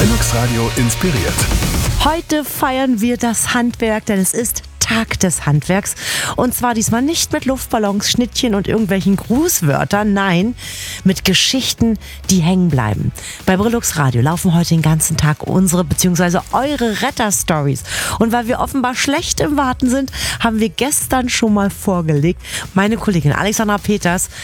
Linux Radio inspiriert. Heute feiern wir das Handwerk, denn es ist Tag des Handwerks. Und zwar diesmal nicht mit Luftballons, Schnittchen und irgendwelchen Grußwörtern, nein, mit Geschichten, die hängen bleiben. Bei Brillux Radio laufen heute den ganzen Tag unsere bzw. eure Retter-Stories. Und weil wir offenbar schlecht im Warten sind, haben wir gestern schon mal vorgelegt. Meine Kollegin Alexandra Peters